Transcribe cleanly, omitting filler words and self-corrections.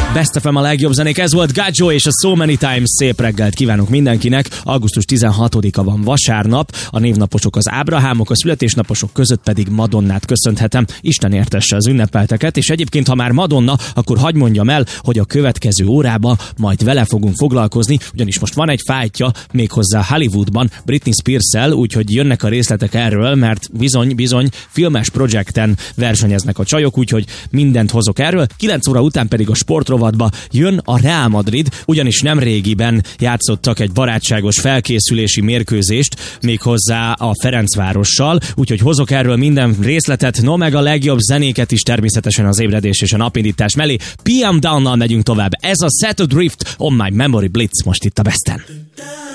Best FM a legjobb zenék, ez volt Gajo és a So Many Times. Szép reggelt kívánok mindenkinek. Augusztus 16-a van vasárnap, a névnaposok az Ábrahámok, a születésnaposok között pedig Madonnát köszönhetem. Isten értesse az ünnepelteket, és egyébként ha már Madonna, akkor hadd mondjam el, hogy a következő órában majd vele fogunk foglalkozni, ugyanis most van egy fájtja méghozzá Hollywoodban Britney Spears-szel, úgyhogy jönnek a részletek erről, mert bizony filmes projekten versenyeznek a csajok, úgyhogy mindent hozok erről. 9 óra után pedig a sportrovatba jön a Real Madrid, ugyanis nem régiben játszottak egy barátságos felkészülési mérkőzést, méghozzá a Ferencvárossal, úgyhogy hozok erről minden részletet, no meg a legjobb zenéket is természetesen az ébredés és a napindítás mellé. PM Down-nal megyünk tovább. Ez a Set Adrift on My Memory Blitz most itt a Besten.